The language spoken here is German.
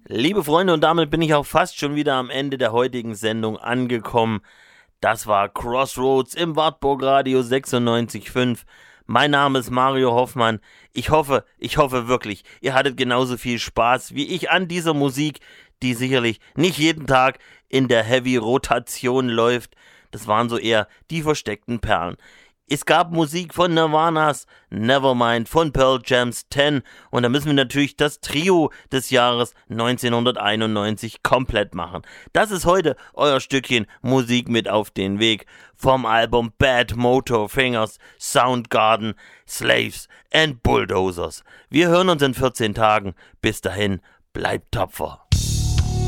Liebe Freunde, und damit bin ich auch fast schon wieder am Ende der heutigen Sendung angekommen. Das war Crossroads im Wartburg Radio 96.5. Mein Name ist Mario Hoffmann. Ich hoffe wirklich, ihr hattet genauso viel Spaß wie ich an dieser Musik, die sicherlich nicht jeden Tag in der Heavy-Rotation läuft. Das waren so eher die versteckten Perlen. Es gab Musik von Nirvana's Nevermind, von Pearl Jam's 10 und da müssen wir natürlich das Trio des Jahres 1991 komplett machen. Das ist heute euer Stückchen Musik mit auf den Weg vom Album Bad Motor Fingers, Soundgarden, Slaves and Bulldozers. Wir hören uns in 14 Tagen. Bis dahin, bleibt tapfer.